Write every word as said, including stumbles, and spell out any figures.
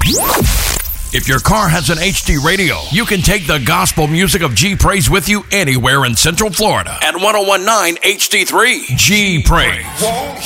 If your car has an H D radio, you can take the gospel music of G Praise with you anywhere in Central Florida at one oh one point nine H D three. G Praise.